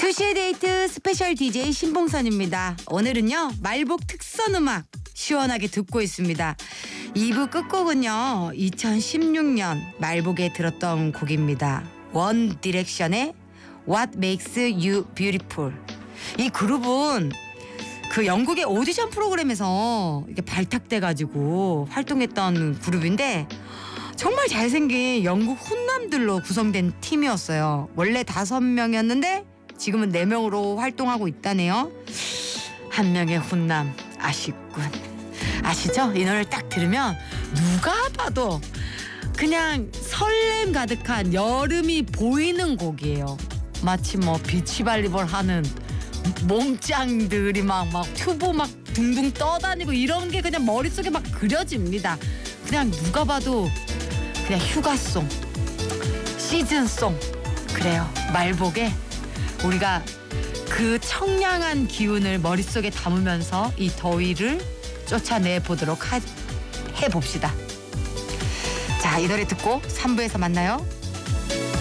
2시의 데이트 스페셜 DJ 신봉선입니다. 오늘은요 말복 특선 음악 시원하게 듣고 있습니다. 2부 끝곡은요 2016년 말복에 들었던 곡입니다. 원 디렉션의 What Makes You Beautiful. 이 그룹은 그 영국의 오디션 프로그램에서 이렇게 발탁돼가지고 활동했던 그룹인데 정말 잘생긴 영국 훈남들로 구성된 팀이었어요. 원래 5명이었는데 지금은 4명으로 활동하고 있다네요. 한 명의 훈남 아쉽군. 아시죠? 이 노래를 딱 들으면 누가 봐도 그냥 설렘 가득한 여름이 보이는 곡이에요. 마치 뭐 비치발리볼 하는 몸짱들이 막 튜브 막 둥둥 떠다니고 이런 게 그냥 머릿속에 막 그려집니다. 그냥 누가 봐도 그냥 휴가송, 시즌송. 그래요. 말복에 우리가 그 청량한 기운을 머릿속에 담으면서 이 더위를 쫓아내보도록 해봅시다. 자, 이 노래 듣고 3부에서 만나요.